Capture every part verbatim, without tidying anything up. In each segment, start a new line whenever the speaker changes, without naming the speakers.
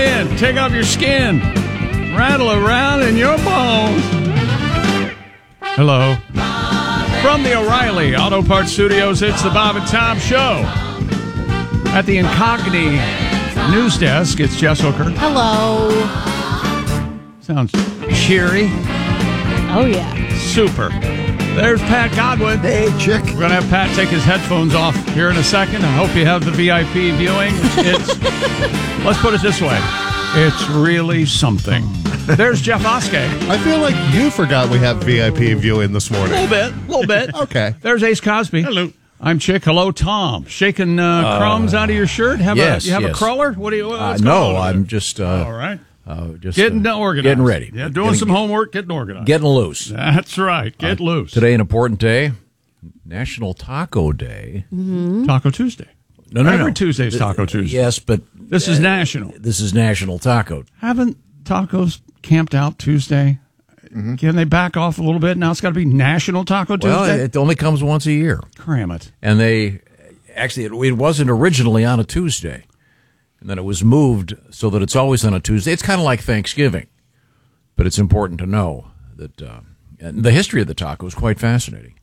in. Take off your skin. Rattle around in your bones. Hello. From the O'Reilly Auto Parts Studios, it's the Bob and Tom Show. At the Incogni news desk, it's Jess Hooker.
Hello.
Sounds cheery.
Oh, yeah.
Super. There's Pat Godwin.
Hey, chick.
We're going to have Pat take his headphones off here in a second. I hope you have the V I P viewing. It's, let's put it this way. It's really something. There's Jeff Oskey.
I feel like you forgot we have V I P viewing this morning.
A little bit, a little bit.
Okay.
There's Ace Cosby.
Hello.
I'm Chick. Hello, Tom. Shaking uh, uh, crumbs out of your shirt? Have
yes,
a, you have
yes.
a crawler? What do you?
Uh,
what's
no,
going on
I'm
there?
just uh,
all right.
Uh, just
Getting
uh,
organized.
getting ready.
Yeah, doing
getting,
some homework, getting organized.
Getting loose.
That's right. Get
uh,
loose.
Today, an important day, National Taco Day.
Mm-hmm.
Taco Tuesday.
No, no,
Every
no.
Tuesday's Taco Tuesday.
Yes, but
This is national.
This is National Taco.
Haven't tacos camped out Tuesday? Mm-hmm. Can they back off a little bit? Now it's got to be National Taco Tuesday?
Well, it only comes once a year.
Cram it.
And they, actually, it, it wasn't originally on a Tuesday. And then it was moved so that it's always on a Tuesday. It's kind of like Thanksgiving. But it's important to know that uh, and the history of the taco is quite fascinating.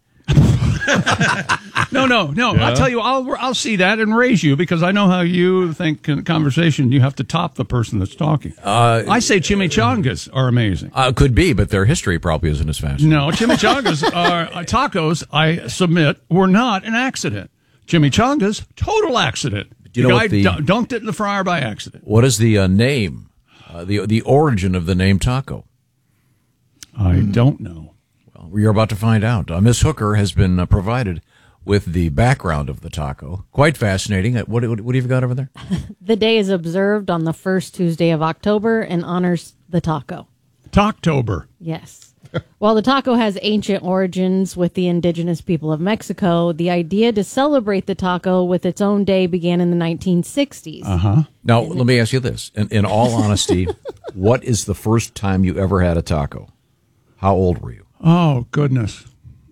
No, no, no.
Yeah.
I'll tell you, I'll I'll see that and raise you because I know how you think in conversation you have to top the person that's talking.
Uh,
I say chimichangas are amazing.
Uh, could be, but their history probably isn't as fascinating.
No, chimichangas are uh, tacos, I submit, were not an accident. Chimichangas, total accident.
Do you know
the
what
guy
the-
dun- dunked it in the fryer by accident.
What is the uh, name, uh, the the origin of the name taco?
I don't know.
Well, you're about to find out. Uh, Miss Hooker has been uh, provided with the background of the taco. Quite fascinating. Uh, What, what, what have you got over there?
The day is observed on the first Tuesday of October and honors the taco.
Talktober.
Yes. While the taco has ancient origins with the indigenous people of Mexico, the idea to celebrate the taco with its own day began in the nineteen sixties.
Uh-huh.
Now, let me ask you this. In, in all honesty, what is the first time you ever had a taco? How old were you?
Oh, goodness.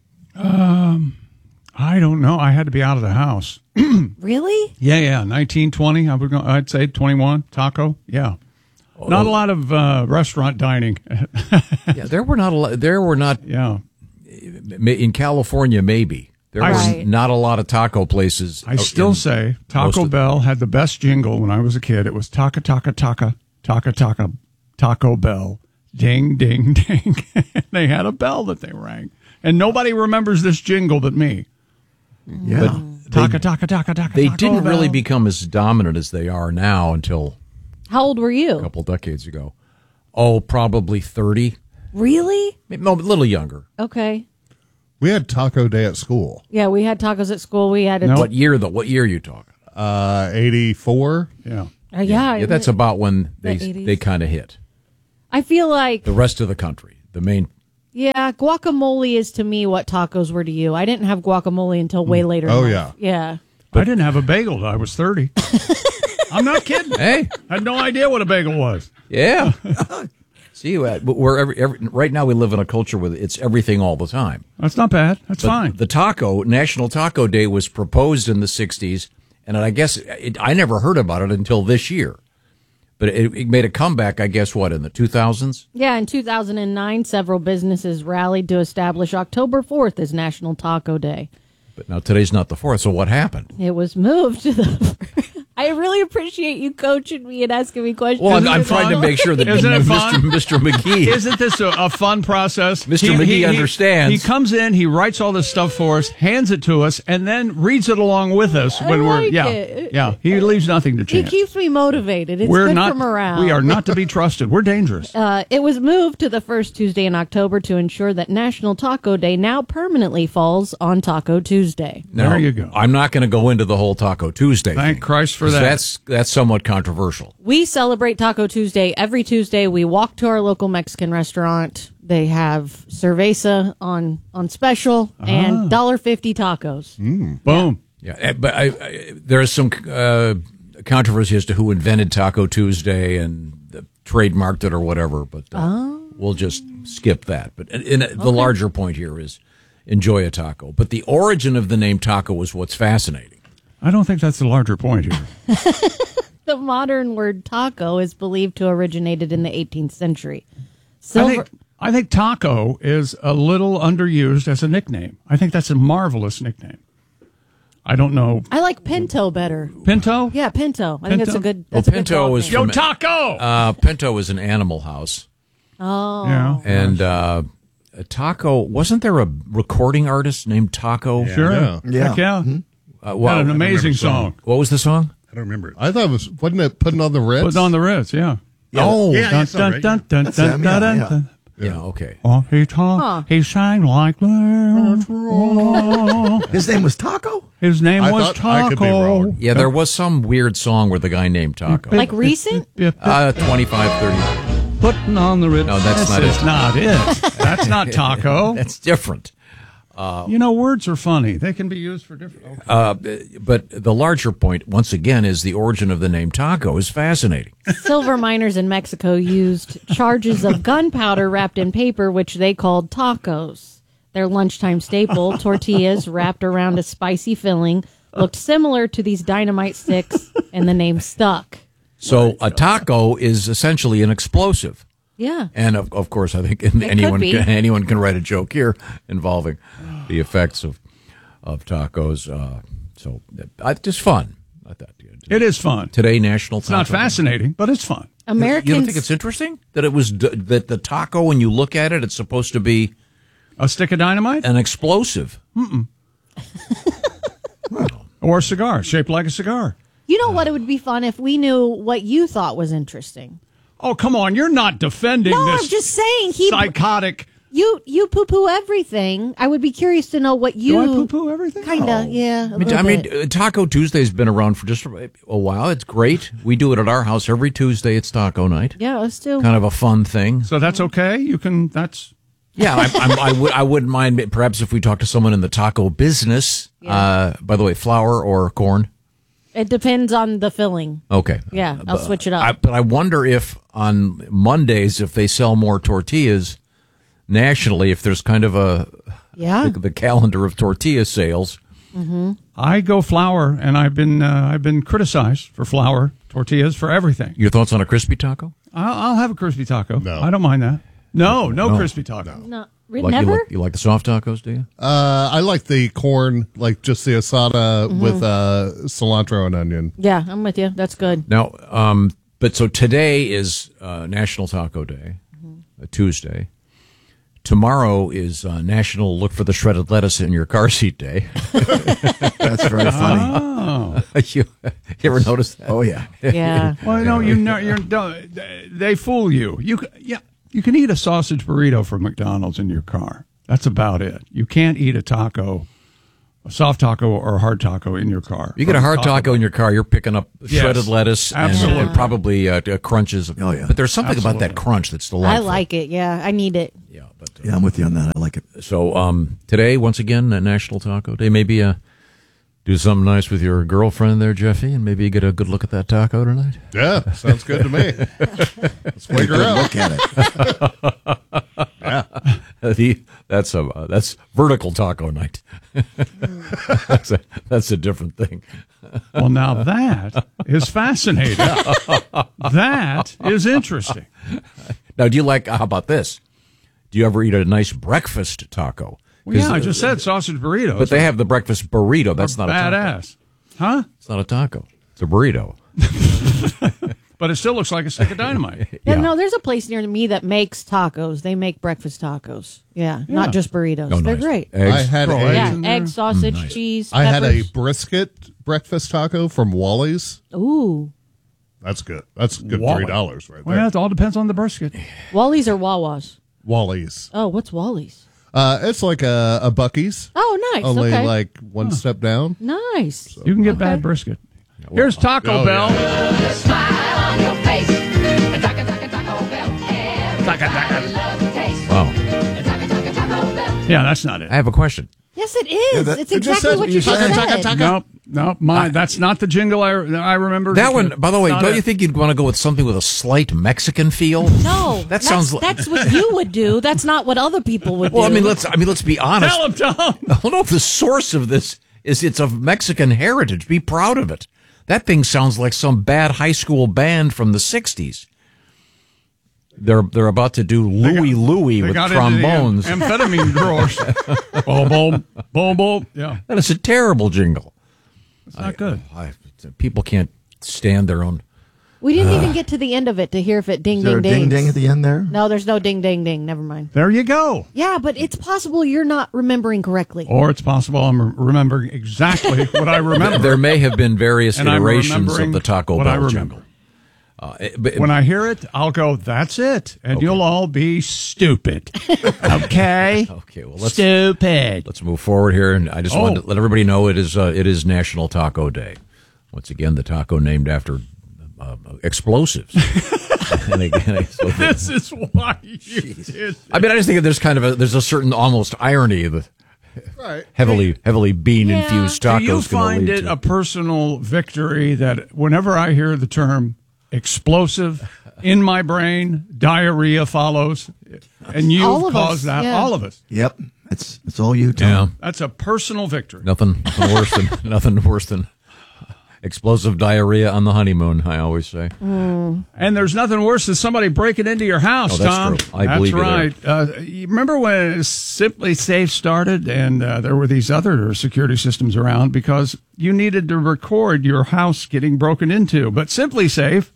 Um, I don't know. I had to be out of the house.
Really?
Yeah, yeah. nineteen, twenty, I would go, I'd say twenty-one, taco. Yeah. Not a lot of uh, restaurant dining.
Yeah, there were not a lot. There were not
Yeah.
in California. Maybe there
I-
were
Right.
not a lot of taco places.
I still
in
say
most
Taco
of-
Bell had the best jingle when I was a kid. It was taka, taka, taka, taka, taka, Taco Bell. Ding, ding, ding. They had a bell that they rang. And nobody remembers this jingle but me.
Yeah.
Taka, taka, taka, taka,
They
Taco
didn't really
Bell.
become as dominant as they are now until
How old were
a
you?
couple decades ago. Oh, probably thirty.
Really?
Maybe, no, a little younger.
Okay.
We had taco day at school.
Yeah, we had tacos at school. We had a.
No.
What year though? What year are you talking?
Uh, eighty-four.
Yeah.
Uh, yeah,
Yeah, that's about when they
The eighties.
they kind of hit
I feel like,
the rest of the country. The main.
yeah, guacamole is to me what tacos were to you. I didn't have guacamole until way later. in
Oh,
life.
yeah.
Yeah.
I didn't have a bagel till I was thirty. I'm not kidding.
Hey,
I had no idea what a bagel was.
yeah. See, uh, but we're every, every, right now we live in a culture where it's everything all the time.
That's not bad. That's
But
fine.
The taco National Taco Day was proposed in the sixties, and I guess it, I never heard about it until this year. But it, it made a comeback, I guess, what, in the two thousands?
Yeah, in two thousand nine, several businesses rallied to establish October fourth as National Taco Day.
But now today's not the fourth, so what happened?
It was moved to the. I really appreciate you coaching me and asking me questions.
Well, I'm,
Isn't
I'm
it
trying to
fun?
make sure that
Isn't it fun?
Mister Mister McGee.
Isn't this a, a fun process?
Mister McGee understands.
He comes in, he writes all this stuff for us, hands it to us, and then reads it along with us
I
when we're
like
yeah,
it.
yeah. He leaves nothing to
He
chance.
keeps me motivated. It's
we're
good
not
for morale.
we are not to be trusted. We're dangerous.
Uh, it was moved to the first Tuesday in October to ensure that National Taco Day now permanently falls on Taco Tuesday.
Now,
There you go.
I'm not going to go into the whole Taco Tuesday
Thank
thing,
Christ for
'cause
that.
That's that's somewhat controversial.
We celebrate Taco Tuesday every Tuesday. We walk to our local Mexican restaurant. They have cerveza on on special and one dollar fifty tacos.
Boom.
Yeah, eh, but I, I, there is some uh, controversy as to who invented Taco Tuesday and the trademarked it or whatever. But uh,
Oh.
we'll just skip that. But in, in, the larger point here is enjoy a taco. But the origin of the name taco is what's fascinating.
I don't think that's the larger point here.
The modern word taco is believed to have originated in the eighteenth century. Silver.
I think, I think taco is a little underused as a nickname. I think that's a marvelous nickname. I don't know.
I like pinto better.
Pinto?
Yeah, pinto. I think that's a good. That's
well,
a good
pinto
dog
is
name.
Yo,
from-
taco!
Uh, Pinto is an animal house.
Oh,
Yeah.
And uh, a Taco, wasn't there a recording artist named Taco?
Sure.
Yeah.
Yeah.
Heck yeah.
Uh,
Had
well,
an amazing
the song.
song.
what was the song?
I don't remember it.
I thought it was, wasn't it putting on the Ritz?
Put on the Ritz, yeah.
Oh,
Yeah,
Dun,
it's all
dun,
right.
dun, dun,
That's
dun,
them, yeah,
dun,
yeah.
dun.
yeah, okay.
Oh, he talk,
Huh.
he sang like that. Oh.
His name was Taco?
His name
I
was
thought I could be
Taco.
wrong.
Yeah, there was some weird song with the guy named Taco.
like recent?
Uh, twenty-five, thirty.
Putting on the Ritz.
No, that's not
This
it.
is not it. That's not Taco.
That's different.
You know, words are funny. They can be used for different.
Uh, but the larger point, once again, is the origin of the name Taco is fascinating.
Silver miners in Mexico used charges of gunpowder wrapped in paper, which they called tacos. Their lunchtime staple, tortillas wrapped around a spicy filling, looked similar to these dynamite sticks, and the name stuck.
So a taco is essentially an explosive.
Yeah.
And of, of course, I think
could
anyone
be.
can, anyone can write a joke here involving the effects of of tacos. Uh, so uh, just fun. I thought
It is fun.
today National.
It's not fascinating, but it's fun.
Americans.
You don't think it's interesting that it was d- that the taco, when you look at it, it's supposed to be
A stick of dynamite
an explosive.
or a cigar shaped like a cigar.
You know what? It would be fun if we knew what you thought was interesting.
Oh, come on. You're not defending
No,
this
I'm just saying. He,
psychotic.
you, you poo poo everything. I would be curious to know what you.
Do I poo-poo everything?
Kind of,
Oh.
yeah. a
I mean,
little
I mean,
bit.
uh, Taco Tuesday's been around for just a a while. It's great. We do it at our house every Tuesday. It's taco night.
yeah, let's do.
Kind of a fun thing.
So that's okay? You can, that's.
Yeah, I, I'm, I would. I wouldn't mind. Perhaps if we talk to someone in the taco business. Uh, by the way, flour or corn?
It depends on the filling.
Okay.
Yeah, I'll switch it up.
I, but I wonder if on Mondays, if they sell more tortillas nationally, if there's kind of a
Yeah.
the, the calendar of tortilla sales.
I go flour, and I've been uh, I've been criticized for flour tortillas for everything.
Your thoughts on a crispy taco?
I'll, I'll have a crispy taco.
No.
I don't mind that. No, no,
No.
crispy taco.
No, re-
Like,
never.
You like, you like the soft tacos? Do you?
Uh, I like the corn, like just the asada with uh, cilantro and onion.
Yeah, I'm with you. That's good.
Now, um, but so today is uh, National Taco Day, a Tuesday. Tomorrow is uh, National Look for the Shredded Lettuce in Your Car Seat Day.
That's very funny.
you, you ever notice that?
Oh, yeah.
Yeah.
Well, no, you know, you're don't- they fool you. You c- yeah, you can eat a sausage burrito from McDonald's in your car. That's about it. You can't eat a taco, a soft taco or a hard taco in your car.
You get a
From
hard
Taco
taco in your car, you're picking up
Yes,
shredded lettuce and,
absolutely.
and probably uh, uh, crunches.
Oh, yeah.
But there's something about that
Absolutely.
crunch that's
I
delightful.
like it. Yeah, I need it.
Yeah, but uh,
Yeah, I'm with you on that. I like it.
so um, today, once again, uh, National Taco Day. Maybe uh, do something nice with your girlfriend there, Jeffy, and maybe you get a good look at that taco tonight.
Yeah, sounds good to me. Let's wake her up.
Look at it.
The, that's a uh, that's vertical taco night. that's a that's a different thing.
Well, now that is fascinating. That is interesting.
Now, do you like? How about this? Do you ever eat a nice breakfast taco?
Well, yeah,
'Cause,
I
uh,
just said sausage burritos.
But they have the breakfast burrito. That's not a taco.
badass, huh?
It's not a taco. It's a burrito.
But it still looks like a stick of dynamite.
Yeah,
Yeah.
no, there's a place near me that makes tacos. They make breakfast tacos. Yeah,
Yeah.
not just burritos.
Oh,
They're
nice.
great.
Eggs.
I had
Throw
a,
eggs
Yeah,
in there.
egg, sausage, cheese,
I had a
peppers.
brisket breakfast taco from Wally's.
Ooh,
That's good. That's a good
Wally.
three dollars right
Well,
there.
it all depends on the brisket.
Wally's or Wawa's?
Wally's.
Oh, what's Wally's?
Uh, it's like a, a Bucky's,
Oh, nice.
only
okay.
like one step down.
nice.
You can get
Okay.
bad brisket. Here's Taco
Oh,
Bell.
yeah.
Smile on your face. Taco, taco, Taco Bell. Everybody loves the taste.
Wow.
Taco, taco, Taco Bell.
Yeah, that's not it.
I have a question.
Yes, it is.
that-
it's
it just
exactly
said-
what
you
you just
said-
said.
Nope, nope. My, that's not the jingle I, I remember.
That one, by the way,
Not
don't
it.
you think you'd want to go with something with a slight Mexican feel?
No,
That
that's,
sounds like-
that's what you would do. That's not what other people would
Well, I
do.
mean, let's I mean, let's be honest.
Tell him, Tom.
I don't know if the source of this is it's of Mexican heritage. Be proud of it. That thing sounds like some bad high school band from the sixties. They're they're about to do Louie
got-
Louie
They
with
got
trombones.
into the am- amphetamine drawers. Boom, boom, boom, boom. Yeah,
That is a terrible jingle.
it's not good.
I, people can't stand their own.
We didn't even get to the end of it to hear if it ding
Is there
ding
a ding
dings.
ding at the end there?
No, there's no ding ding ding. Never mind.
There you go.
Yeah, but it's possible you're not remembering correctly.
Or it's possible I'm remembering exactly what I remember.
There may have been various
And I'm
iterations of
remembering
the Taco
what
Bell
I remember.
jingle. Uh, it- but-
When I hear it, I'll go, that's it. And you'll all be stupid. Okay?
okay, well let's
Stupid.
let's move forward here, and I just
Oh.
wanted to let everybody know it is uh, it is National Taco Day. Once again, the taco named after uh, explosives. and again, so
This is why you did
I mean, I just think there's kind of a there's a certain almost irony that
Right.
heavily heavily bean infused
Do
tacos.
you
can
find
lead
it
to.
a personal victory that whenever I hear the term explosive in my brain, diarrhea follows, and you
All of
cause
us,
that?
yeah.
All of us.
Yep. It's it's all you, Tom.
Yeah,
That's a personal victory.
nothing, nothing worse than nothing worse than explosive diarrhea on the honeymoon. I always say.
And there's nothing worse than somebody breaking into your house,
Oh, that's
Tom.
true. I
that's
believe you there.
right. Uh, you remember when Simply Safe started and uh, there were these other security systems around because you needed to record your house getting broken into. But Simply Safe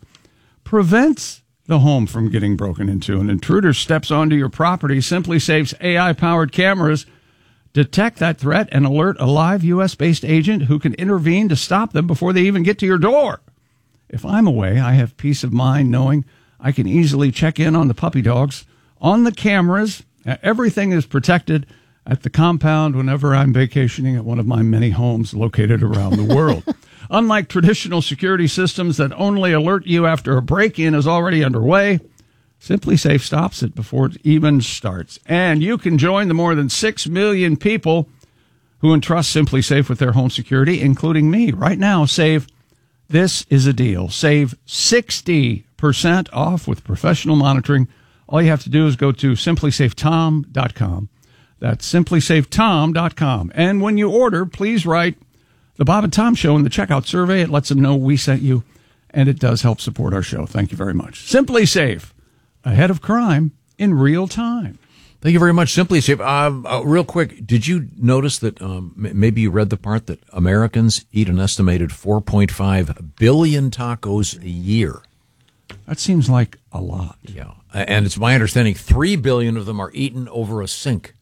prevents the home from getting broken into. An intruder steps onto your property. Simply Safe's A I-powered cameras detect that threat and alert a live U S-based agent who can intervene to stop them before they even get to your door. If I'm away, I have peace of mind knowing I can easily check in on the puppy dogs on the cameras. Uh, Everything is protected at the compound whenever I'm vacationing at one of my many homes located around the world. Unlike traditional security systems that only alert you after a break-in is already underway, Simply Safe stops it before it even starts. And you can join the more than six million people who entrust Simply Safe with their home security, including me. Right now, save. This is a deal. Save sixty percent off with professional monitoring. All you have to do is go to simply safe tom dot com. That's simply safe tom dot com. And when you order, please write the Bob and Tom Show in the checkout survey. It lets them know we sent you, and it does help support our show. Thank you very much. Simply Safe, ahead of crime in real time.
Thank you very much. Simply Safe. Uh, uh, real quick, did you notice that um, m- maybe you read the part that Americans eat an estimated four point five billion tacos a year?
That seems like a lot.
Yeah. And it's my understanding three billion of them are eaten over a sink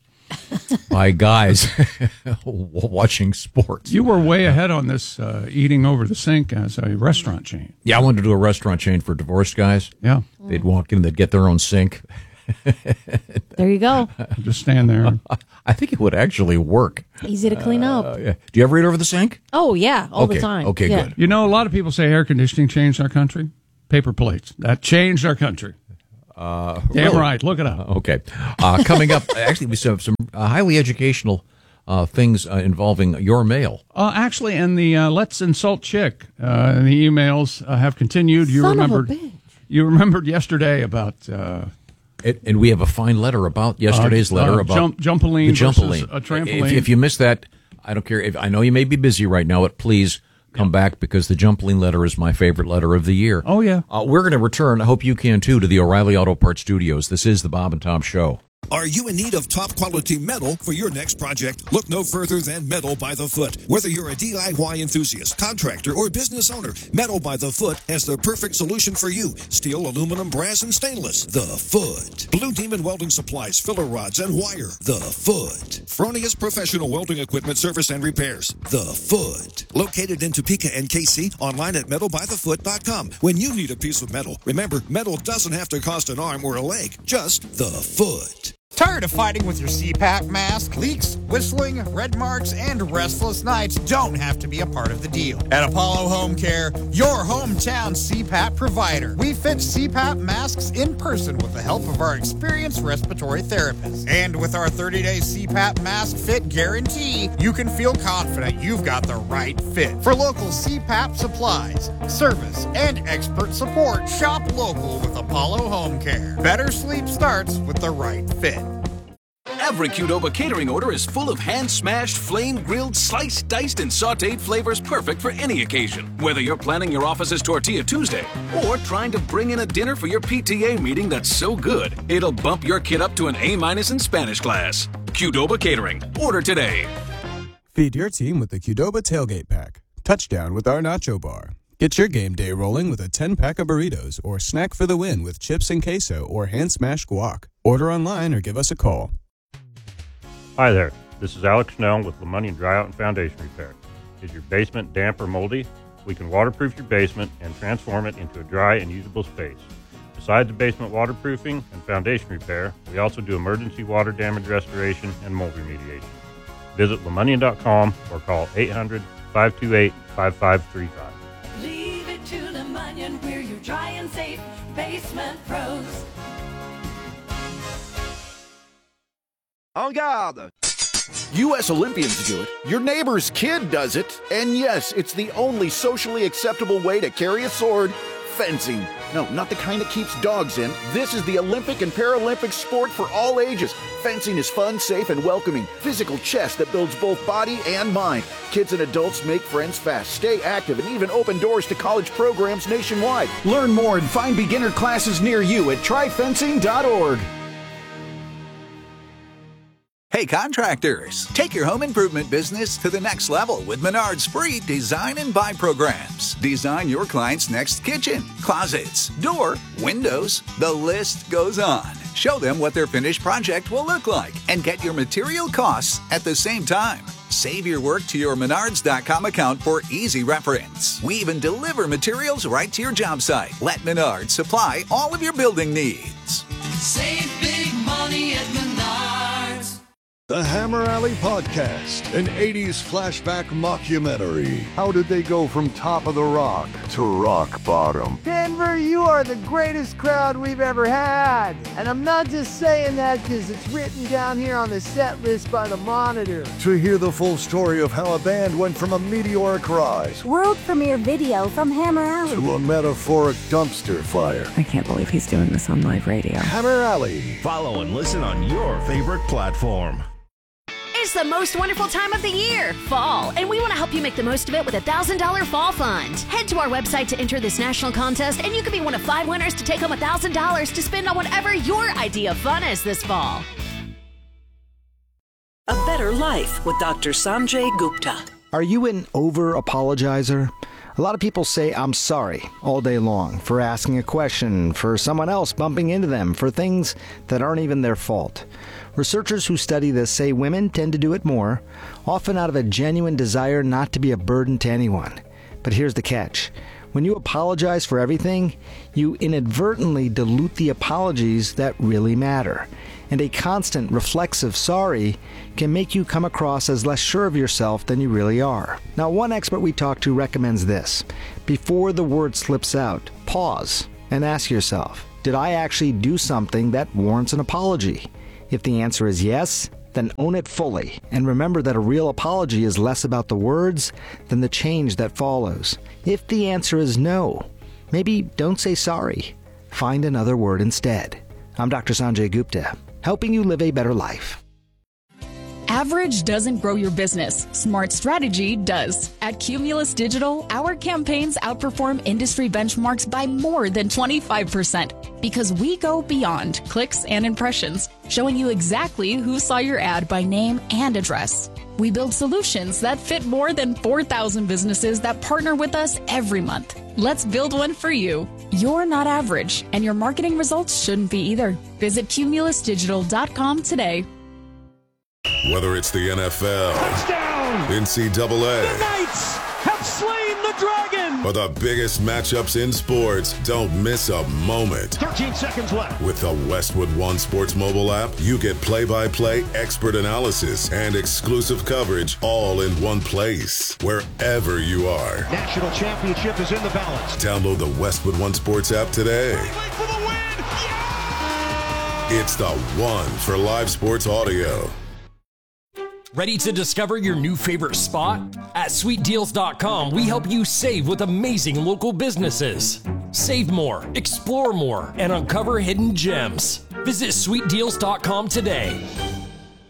by guys watching sports.
You were way ahead on this uh, eating over the sink as a restaurant chain.
Yeah, I wanted to do a restaurant chain for divorced guys.
Yeah.
They'd walk in, they'd get their own sink.
There you go.
Just stand there.
I think it would actually work.
Easy to clean up.
Uh, yeah. Do you ever eat over the sink?
Oh, yeah, all
Okay,
the time.
okay,
Yeah.
good.
You know, a lot of people say air conditioning changed our country. Paper plates. That changed our country. Uh, Damn
really?
right. Look it up.
Okay. Uh, coming up, actually, we have some uh, highly educational uh, things uh, involving your mail.
Uh, actually, and the uh, Let's Insult Chick uh, and the emails uh, have continued. You
Son of a
remembered.
bitch.
You remembered yesterday about uh,
It, and we have a fine letter about yesterday's
uh,
letter
uh,
about
jump, jumpaline
the
versus
jumpaline.
a trampoline.
If, if you missed that, I don't care. If I know you may be busy right now, but please come back because the jumpaline letter is my favorite letter of the year.
Oh, yeah.
Uh, we're going to return. I hope you can too to the O'Reilly Auto Parts Studios. This is the Bob and Tom Show.
Are you in need of top quality metal for your next project? Look no further than Metal by the Foot. Whether you're a D I Y enthusiast, contractor, or business owner, Metal by the Foot has the perfect solution for you. Steel, aluminum, brass, and stainless. The Foot. Blue Demon Welding Supplies, filler rods, and wire. The Foot. Fronius Professional Welding Equipment Service and Repairs. The Foot. Located in Topeka and K C, online at metal by the foot dot com. When you need a piece of metal, remember, metal doesn't have to cost an arm or a leg, just the foot.
Tired of fighting with your C PAP mask? Leaks, whistling, red marks, and restless nights don't have to be a part of the deal. At Apollo Home Care, your hometown C PAP provider, we fit C PAP masks in person with the help of our experienced respiratory therapists. And with our thirty-day C PAP mask fit guarantee, you can feel confident you've got the right fit. For local C PAP supplies, service, and expert support, shop local with Apollo Home Care. Better sleep starts with the right fit.
Every Qdoba catering order is full of hand-smashed, flame-grilled, sliced, diced, and sautéed flavors perfect for any occasion. Whether you're planning your office's Tortilla Tuesday or trying to bring in a dinner for your P T A meeting that's so good, it'll bump your kid up to an A-minus in Spanish class. Qdoba Catering. Order today.
Feed your team with the Qdoba Tailgate Pack. Touchdown with our Nacho Bar. Get your game day rolling with a ten-pack of burritos or snack for the win with chips and queso or hand-smashed guac. Order online or give us a call.
Hi there. This is Alex Snell with LeMoney Dry Out and Foundation Repair. Is your basement damp or moldy? We can waterproof your basement and transform it into a dry and usable space. Besides the basement waterproofing and foundation repair, we also do emergency water damage restoration and mold remediation. Visit lemonnian dot com or call eight hundred, five two eight, five five three five.
Leave it to LeMonnian, we're your dry and safe basement pros.
En garde! U S Olympians do it, your neighbor's kid does it, and yes, it's the only socially acceptable way to carry a sword: fencing. No, not the kind that keeps dogs in. This is the Olympic and Paralympic sport for all ages. Fencing is fun, safe, and welcoming. Physical chess that builds both body and mind. Kids and adults make friends fast, stay active, and even open doors to college programs nationwide. Learn more and find beginner classes near you at try fencing dot org.
Hey contractors, take your home improvement business to the next level with Menard's free design and buy programs. Design your client's next kitchen, closets, door, windows, the list goes on. Show them what their finished project will look like and get your material costs at the same time. Save your work to your menards dot com account for easy reference. We even deliver materials right to your job site. Let Menards supply all of your building needs.
Save big money at Menards.
The Hammer Alley Podcast, an eighties flashback mockumentary. How did they go from top of the rock to rock bottom?
Denver, you are the greatest crowd we've ever had. And I'm not just saying that because it's written down here on the set list by the Monitor.
To hear the full story of how a band went from a meteoric rise,
world premiere video from Hammer Alley,
to a metaphoric dumpster fire.
I can't believe he's doing this on live radio.
Hammer Alley.
Follow and listen on your favorite platform.
It's the most wonderful time of the year, fall, and we want to help you make the most of it with a one thousand dollars Fall Fund. Head to our website to enter this national contest, and you could be one of five winners to take home one thousand dollars to spend on whatever your idea of fun is this fall.
A Better Life with Doctor Sanjay Gupta.
Are you an over-apologizer? A lot of people say I'm sorry all day long for asking a question, for someone else bumping into them, for things that aren't even their fault. Researchers who study this say women tend to do it more, often out of a genuine desire not to be a burden to anyone. But here's the catch. When you apologize for everything, you inadvertently dilute the apologies that really matter. And a constant reflexive sorry can make you come across as less sure of yourself than you really are. Now, one expert we talked to recommends this. Before the word slips out, pause and ask yourself, did I actually do something that warrants an apology? If the answer is yes, then own it fully. And remember that a real apology is less about the words than the change that follows. If the answer is no, maybe don't say sorry. Find another word instead. I'm Doctor Sanjay Gupta, helping you live a better life.
Average doesn't grow your business. Smart strategy does. At Cumulus Digital, our campaigns outperform industry benchmarks by more than twenty-five percent because we go beyond clicks and impressions, showing you exactly who saw your ad by name and address. We build solutions that fit more than four thousand businesses that partner with us every month. Let's build one for you. You're not average, and your marketing results shouldn't be either. Visit cumulus digital dot com today.
Whether it's the N F L, touchdown, N C double A,
the Knights have slain the dragon,
or the biggest matchups in sports, don't miss a moment.
thirteen seconds left.
With the Westwood One Sports mobile app, you get play-by-play, expert analysis, and exclusive coverage all in one place, wherever you are.
National championship is in the balance.
Download the Westwood One Sports app today.
For the win. Yeah!
It's the one for live sports audio.
Ready to discover your new favorite spot? At sweet deals dot com, we help you save with amazing local businesses. Save more, explore more, and uncover hidden gems. Visit sweet deals dot com today.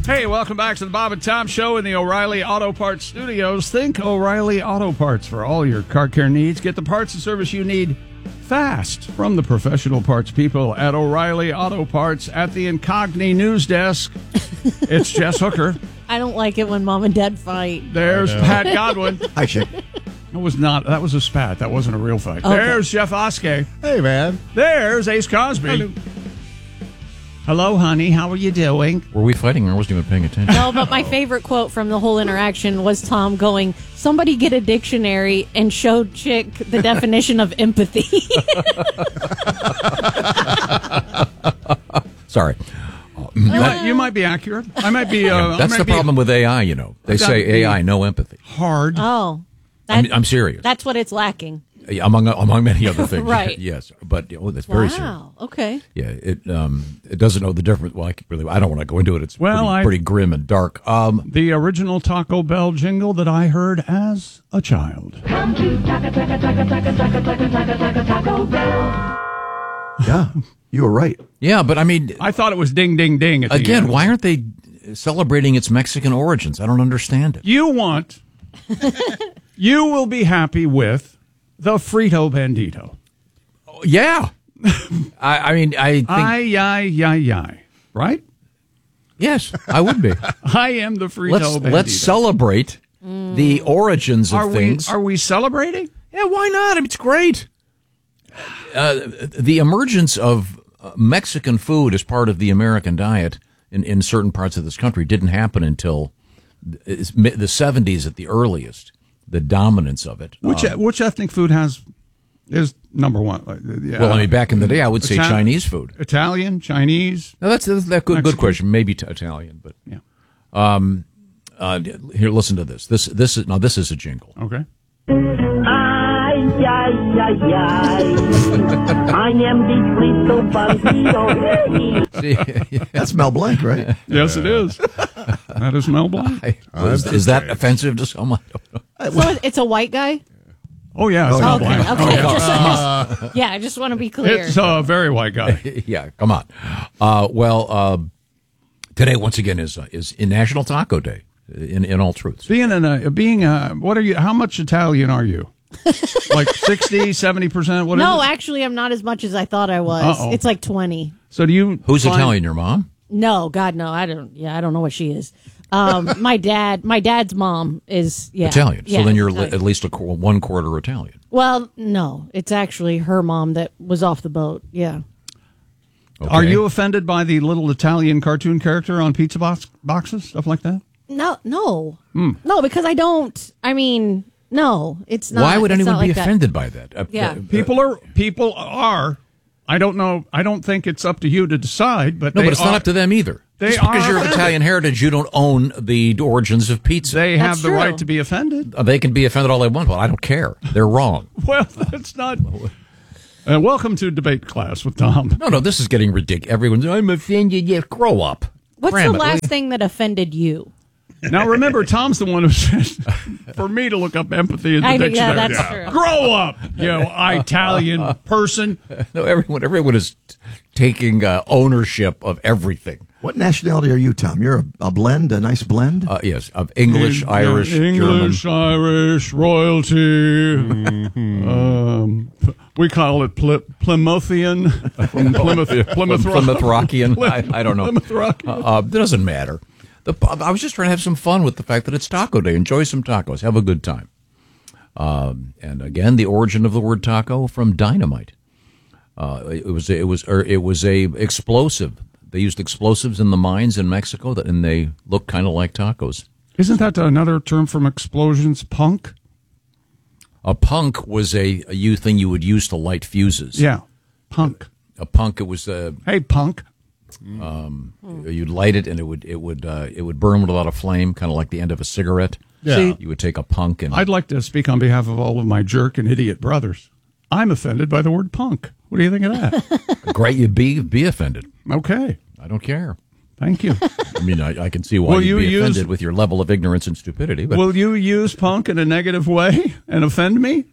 Hey, welcome back to the Bob and Tom Show in the O'Reilly Auto Parts Studios. Think O'Reilly Auto Parts for all your car care needs. Get the parts and service you need fast from the professional parts people at O'Reilly Auto Parts. At the Incogni News Desk, it's Jess Hooker.
I don't like it when Mom and Dad fight.
There's Pat Godwin.
Hi, Chick.
It was not. That was a spat. That wasn't a real fight.
Okay.
There's Jeff Oskey.
Hey, man.
There's Ace Cosby.
Hello.
Hello, honey. How are you doing?
Were we fighting? I wasn't even paying attention.
No, but my favorite quote from the whole interaction was Tom going, somebody get a dictionary and show Chick the definition of empathy.
Sorry.
You, might, you might be accurate. I might be. Uh,
Yeah, that's
I might
the
be
problem with A I, you know. They say A I, no empathy.
Hard.
Oh.
I'm, I'm serious.
That's what it's lacking.
Among among many other things.
Right.
Yes. But oh, that's very serious.
Wow. Okay.
Yeah, it um it doesn't know the difference. Well, I can really I don't want to go into it. It's
Well,
pretty,
I-
pretty grim and dark. Um,
The original Taco Bell jingle that I heard as a child.
Come to Taco, Taco, Taco, Taco, Taco, Taco, Taco, Taco, Taco Bell.
Yeah, you were right.
yeah, but I mean,
I thought it was ding, ding, ding. At the
again,
end.
why aren't they celebrating its Mexican origins? I don't understand it.
You want, you will be happy with the Frito Bandito.
Yeah. I, I mean, I think
Ay, ay, ay, ay. Right?
yes, I would be.
I am the Frito
let's
Bandito.
let's celebrate the origins of
are
things.
We, are we celebrating?
Yeah, why not? I mean, it's great. Uh, the emergence of uh, Mexican food as part of the American diet in, in certain parts of this country didn't happen until the the seventies at the earliest. The dominance of it.
Which
Um,
which ethnic food has is number one? Uh, yeah.
well, I mean, back in the day, I would say
Itali-
Chinese food.
Italian, Chinese.
No, that's that's that good, good
Mexican?
question. Maybe t- Italian, but
Yeah.
Um, uh, here, listen to this. This this is now this is a jingle.
Okay.
Ay, ay, ay, ay. I am the Frito Bandito.
That's Mel Blanc, right?
Yes, it is. That is Mel Blanc.
I- is, is that offensive to someone? I don't know.
So it's a white guy?
Oh yeah. It's
Oh,
Mel
okay,
Blanc.
okay.
Oh, yeah.
Just- just- yeah, I just want to be clear.
It's a very white guy.
Yeah, come on. Uh, well, uh, today once again is uh, is in National Taco Day. In in all truths,
Being in a being a what are you? How much Italian are you? Like sixty, seventy percent? What is
no,
it?
actually, I'm not as much as I thought I was.
Uh-oh.
It's like twenty.
So do you?
who's
find-
Italian? Your mom?
No, God, no. I don't. Yeah, I don't know what she is. Um, my dad, my dad's mom is yeah
Italian.
Yeah,
so then you're
Italian.
at least a qu- one quarter Italian.
Well, no, it's actually her mom that was off the boat. Yeah.
Okay.
Are you offended by the little Italian cartoon character on pizza box, boxes, stuff like that?
No, no,
Hmm.
no, because I don't. I mean, no, it's not.
Why would
it's
anyone
not
be
like that.
offended by that? Uh,
Yeah.
uh,
People are people are. I don't know. I don't think it's up to you to decide. But
No,
they
but it's
are,
not up to them either.
They
Just because
are
you're of
offended.
Italian heritage, you don't own the origins of pizza.
They
That's
have the
true.
right to be offended.
Uh, they can be offended all they want. Well, I don't care. They're wrong.
Well, that's not. Uh, welcome to debate class with Tom.
No, no, this is getting ridiculous. Everyone's, I'm offended. Yeah, grow up.
What's
Cram
the
it,
last
will you?
thing that offended you?
Now remember, Tom's the one who said for me to look up empathy in the
I know,
dictionary.
yeah, that's true.
Grow up, you Italian person.
No, everyone, everyone is t- taking uh, ownership of everything.
What nationality are you, Tom? You're a, a blend, a nice blend?
Uh, yes, of English,
In-
Irish,
English,
German.
Irish, royalty. um, p- we call it Ply- Plymouthian from Plymouth, Plymouth,
Plymouth
Rock.
Rockian. I, I don't know.
Plymouth Rock.
Uh, uh, it doesn't matter. The, I was just trying to have some fun with the fact that it's Taco Day. Enjoy some tacos. Have a good time. Um, and again, the origin of the word taco from dynamite. Uh, it was it was or it was a explosive. They used explosives in the mines in Mexico, that, and they looked kind of like tacos.
Isn't that another term from explosions? Punk.
A punk was a, a you thing you would use to light fuses.
Yeah, punk.
A punk. It was a
Hey, punk.
Um, you'd light it, and it would it would uh, it would burn without a flame, kind of like the end of a cigarette.
Yeah. See,
you would take a punk and
I'd like to speak on behalf of all of my jerk and idiot brothers. I'm offended by the word punk. What do you think of that?
great. You be be offended.
Okay,
I don't care.
thank you.
I mean, I, I can see why
Will
you'd
you
be offended
use-
with your level of ignorance and stupidity. But
Will you use punk in a negative way and offend me?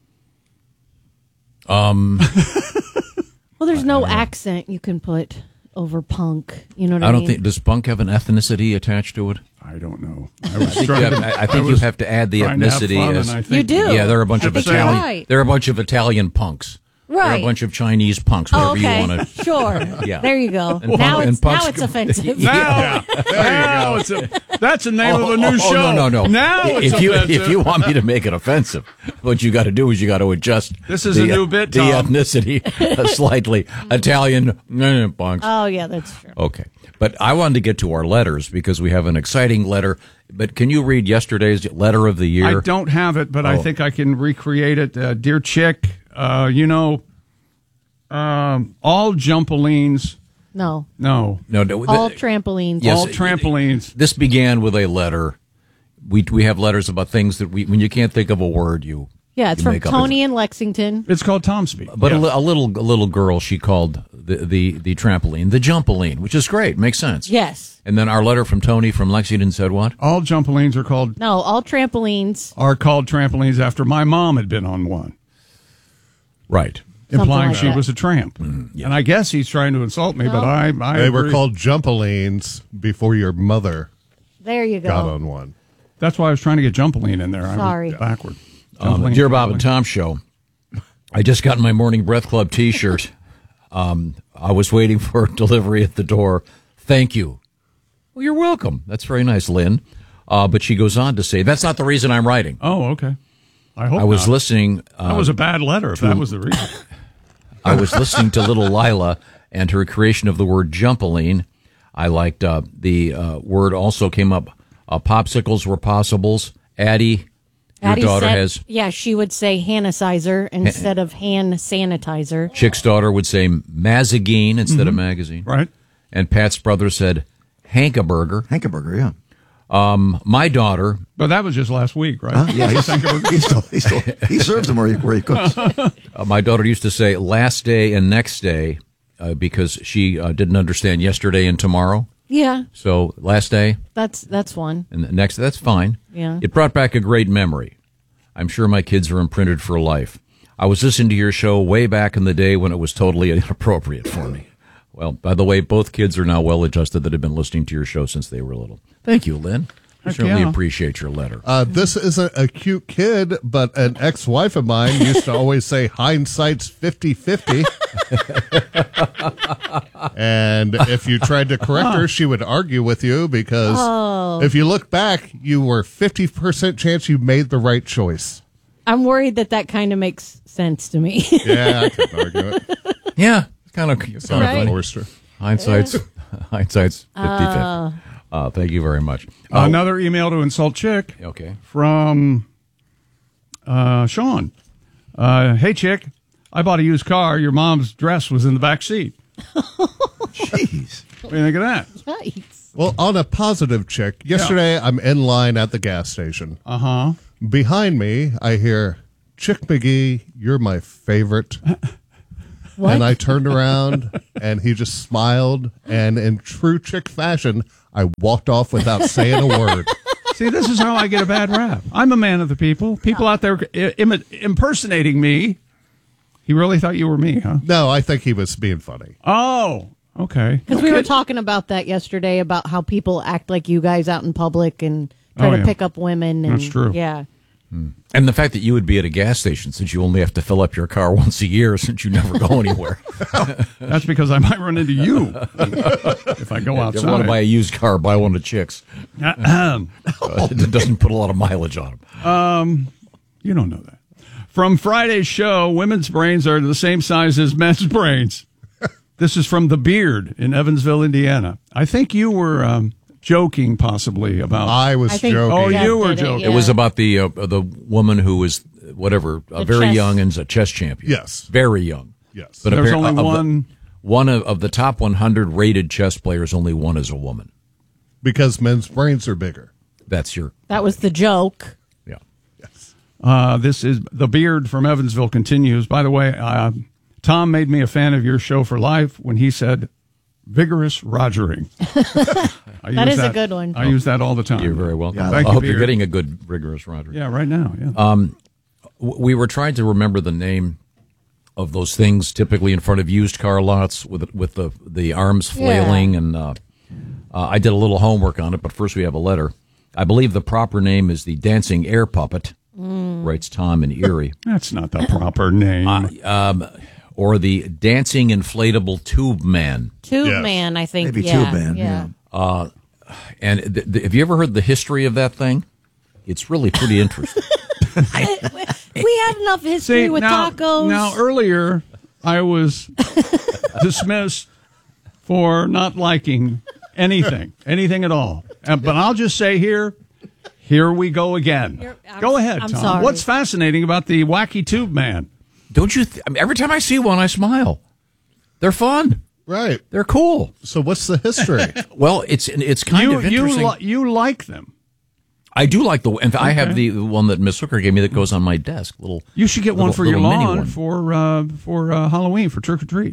um,
Well, there's no accent you can put over punk. You know what I,
I don't
mean?
think does punk have an ethnicity attached to it?
I don't know. I,
I
was
think, you
trying
have,
to-
I, I think
I
you
was
have to add the
trying to have
ethnicity.
fun,
as,
and I think-
You do.
Yeah, there are a bunch
I
of
think you're
Italian.
right.
There are a bunch of Italian punks. There are
Right.
a bunch of Chinese punks.
Oh,
Whatever
okay.
you want to.
Sure.
Yeah.
There you go.
And
now
punk-
it's
and punks
now it's
can-
offensive.
Now, now it's a, that's the name of a new
Oh,
show.
no, no, no.
Now it's
if you
offensive.
if you want me to make it offensive, what you got to do is you got to adjust.
This is
the,
a new bit,
The
Tom.
ethnicity slightly Italian mm, punks.
Oh yeah, that's true.
Okay, but I wanted to get to our letters because we have an exciting letter. But can you read yesterday's letter of the year?
I don't have it, but I
Oh.
think I can recreate it. Uh, Dear Chick, uh, you know, um, all jumpolines.
No.
No.
No, no,
All
the-
trampolines.
Yes,
all trampolines.
This began with a letter. We we have letters about things that we when you can't think of a word you.
Yeah, it's
you
from
make up
Tony in Lexington.
It's called Tom Speak.
But
Yeah.
a, li- a little a little girl she called the, the the trampoline the jumpoline, which is great, makes sense.
Yes.
And then our letter from Tony from Lexington said what?
All jumpolines are called
No, all trampolines.
are called trampolines after my mom had been on one,
Right.
implying
like
she
that.
was a tramp. And I guess he's trying to insult me, but I, I
They were
agree.
called jumpolines before your mother
There you go.
got on one.
That's why I was trying to get jumpoline in there. I
Sorry.
was backward.
Um,
Jumpoline,
Dear Bob and
jumpoline.
Tom show, I just got my Morning Breath Club T-shirt. um, I was waiting for delivery at the door. Thank you. Well, you're welcome. That's very nice, Lynn. Uh, but she goes on to say, that's not the reason I'm writing.
Oh, okay. I hope
I was
not.
listening. Uh,
That was a bad letter, if
to-
that was the reason.
I was listening to little Lila and her creation of the word jumpoline. I liked uh, the uh, word also came up. Uh, popsicles were possibles. Addie, your
Addie
daughter
said,
has.
Yeah, she would say Hannisizer instead of hand sanitizer.
Chick's daughter would say Mazagine instead of magazine.
Right.
And Pat's brother said Hankaburger.
Hankaburger, yeah.
Um, my daughter.
But that was just last week, right?
Huh? Yeah, he's, he's still, he's still, he serves them where he, where he cooks.
Uh, my daughter used to say last day and next day uh, because she uh, didn't understand yesterday and tomorrow.
Yeah,
So last day
that's that's one.
and the next, that's fine.
Yeah.
It brought back a great memory. I'm sure my kids are imprinted for life. I was listening to your show way back in the day when it was totally inappropriate for me. Well, by the way, both kids are now well adjusted that have been listening to your show since they were little. Thank you, Lynn. I
Heck
certainly
yeah.
appreciate your letter.
Uh, this isn't a cute kid, but an ex-wife of mine used to always say hindsight's fifty-fifty. And if you tried to correct her, she would argue with you because
Oh.
if you look back, you were fifty percent chance you made the right choice.
I'm worried that that kind of makes sense to me.
Yeah, I could argue it.
Yeah, it's kind of, it's kind of
Right.
funny.
Forster.
Hindsight's hindsight's fifty-fifty.
Uh.
Uh, thank you very much.
Uh, Another email to insult Chick.
Okay.
From uh, Sean. Uh, hey, Chick. I bought a used car. Your mom's dress was in the back seat.
Jeez.
What do you think of that?
Yikes.
Well, on a positive check, yesterday I'm in line at the gas station.
Uh huh.
Behind me, I hear, Chick McGee, you're my favorite.
What?
And I turned around and he just smiled. And in true Chick fashion, I walked off without saying a word.
See, this is how I get a bad rap. I'm a man of the people. People out there i- Im- impersonating me. He really thought you were me, huh?
No, I think he was being funny.
Oh, okay.
Because we were talking about that yesterday about how people act like you guys out in public and try
Oh,
to
yeah.
pick up women. And,
That's true.
Yeah.
And the fact that you would be at a gas station since you only have to fill up your car once a year since you never go anywhere.
That's because I might run into you if I go
If
outside.
you want to buy a used car, buy one of Chick's.
Ahem.
Uh, it doesn't put a lot of mileage on them.
Um, you don't know that. From Friday's show, women's brains are the same size as men's brains. This is from The Beard in Evansville, Indiana. I think you were um, joking possibly about.
I was
I think
joking.
Oh,
Jeff
you were
did it,
joking.
yeah.
It was about the uh, the woman who was whatever, uh,
The
very
chess-
young and a chess champion.
Yes.
very young.
Yes.
But
There's
appar-
only
of the-
one.
one of, of the top one hundred rated chess players. Only one is a woman.
Because men's brains are bigger.
That's your
That was the joke.
yeah.
Uh, this is The Beard from Evansville continues. By the way, uh, Tom made me a fan of your show for life when he said vigorous rogering. I
That
use
is a good one.
I use that all the time.
You're very welcome.
Yeah,
I
Thank you,
hope you're
Beard.
getting a good rigorous Roger.
Yeah, right now. Yeah.
Um, w- we were trying to remember the name of those things, typically in front of used car lots with with the the arms flailing. Yeah. And uh, uh, I did a little homework on it, but first we have a letter. I believe the proper name is the Dancing Air Puppet, mm. writes Tom in Erie.
That's not the proper name.
Uh, um, or the Dancing Inflatable Tube Man.
Tube yes. Man, I think.
Maybe
yeah,
Tube Man, yeah.
yeah. Uh, and th- th- have you ever heard the history of that thing? It's really pretty interesting.
I, we had enough history
See,
with
now,
tacos.
Now, earlier, I was dismissed for not liking anything, anything at all. Uh, but I'll just say here, here we go again. Go ahead,
I'm
Tom.
sorry.
What's fascinating about the Wacky Tube Man?
Don't you? Th- I mean, every time I see one, I smile. They're fun.
Right.
They're cool.
So what's the history?
Well, it's it's kind
you,
of interesting.
You, li- you like them.
I do like the. In fact, okay. I have the one that Miss Hooker gave me that goes on my desk. Little.
You should get
little,
one for your lawn
one.
for uh, for uh, Halloween for trick or treat.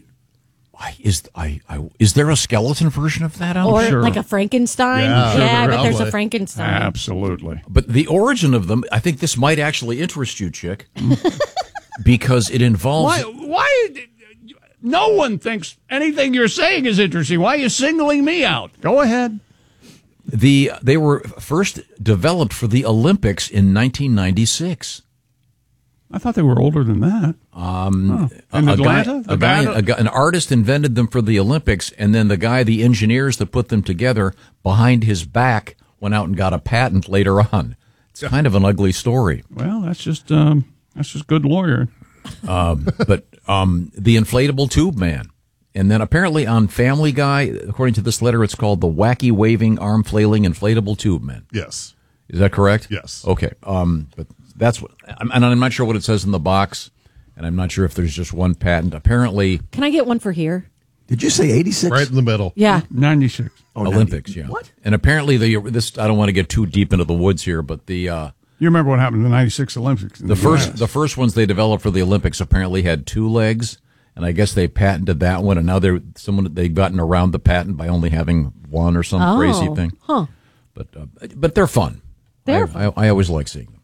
Is I, I is there a skeleton version of that out
or
there?
Or like a Frankenstein?
Yeah,
yeah I bet
probably.
there's a Frankenstein.
Absolutely.
But the origin of them, I think this might actually interest you, Chick, because it involves.
Why? Why? No one thinks anything you're saying is interesting. Why are you singling me out? Go ahead.
The they were first developed for the Olympics in nineteen ninety-six.
I thought they were older than that.
Um,
oh. In
a
Atlanta?
Guy, a guy, a guy, an artist invented them for the Olympics, and then the guy, the engineers that put them together, behind his back, went out and got a patent later on. It's kind of an ugly story.
Well, that's just um, that's just good lawyering.
Uh, but um, the Inflatable Tube Man. And then apparently on Family Guy, according to this letter, it's called the Wacky Waving Arm Flailing Inflatable Tube Man.
Yes.
Is that correct?
Yes.
Okay. Um, but that's what, and I'm not sure what it says in the box, and I'm not sure if there's just one patent. Apparently.
Can I get one for here?
Did you say eighty-six?
Right in the middle.
Yeah.
ninety-six.
Oh,
Olympics,
ninety.
yeah.
What?
And apparently the this I don't want to get too deep into the woods here, but the uh,
you remember what happened in the ninety-six Olympics?
The, the first the first ones they developed for the Olympics apparently had two legs, and I guess they patented that one, and now they're someone they've gotten around the patent by only having one or some
oh,
crazy thing.
Huh.
But uh, but they're fun.
They're
I,
fun.
I, I always like seeing them.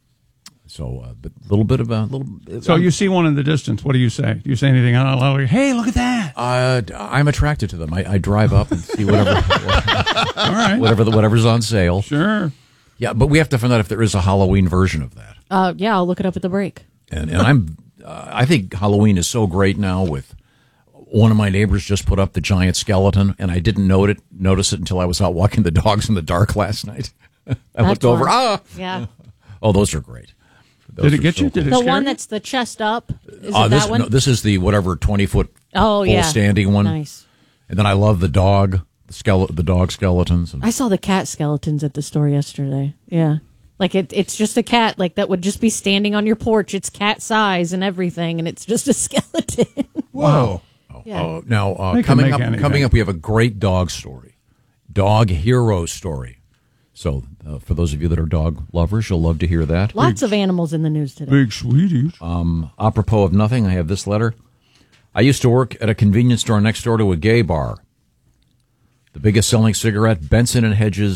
So a uh, little bit of a little.
So
um,
you see one in the distance. What do you say? Do you say anything? I don't know. Hey, look at that!
Uh, I'm attracted to them. I, I drive up and see whatever,
all right,
whatever the, whatever's on sale.
Sure.
Yeah, but we have to find out if there is a Halloween version of that.
Uh, yeah, I'll look it up at the break.
And and I'm uh, I think Halloween is so great now. With one of my neighbors just put up the giant skeleton, and I didn't note it, notice it until I was out walking the dogs in the dark last night. I
That's
looked over.
one.
Ah,
yeah.
Oh, those are great. Those
Did it get
so
you? Did
cool.
it
The
scare
one
you?
that's the chest up. Is
Uh,
it
this,
that one?
No, this is the whatever twenty foot
oh
full
yeah,
standing one.
Nice.
And then I love the dog, the skeleton, the dog skeletons. And
I saw the cat skeletons at the store yesterday. Yeah. Like it, it's just a cat, like that would just be standing on your porch. It's cat size and everything, and it's just a skeleton.
Whoa!
Oh,
Yeah.
oh, now uh,
They can
coming
make
up,
anything.
coming up, we have a great dog story, dog hero story. So uh, for those of you that are dog lovers, you'll love to hear that.
Lots of animals in the news today.
Big sweeties.
Um, apropos of nothing, I have this letter. I used to work at a convenience store next door to a gay bar. The biggest selling cigarette, Benson and Hedges